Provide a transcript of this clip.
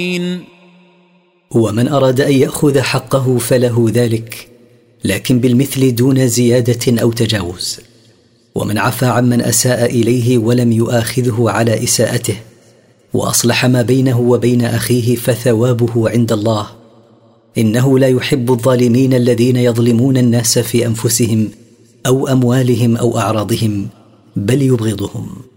ومن أراد أن يأخذ حقه فله ذلك، لكن بالمثل دون زيادة أو تجاوز. ومن عفى عمن أساء إليه ولم يؤاخذه على إساءته وأصلح ما بينه وبين أخيه فثوابه عند الله، إنه لا يحب الظالمين الذين يظلمون الناس في أنفسهم أو أموالهم أو أعراضهم، بل يبغضهم.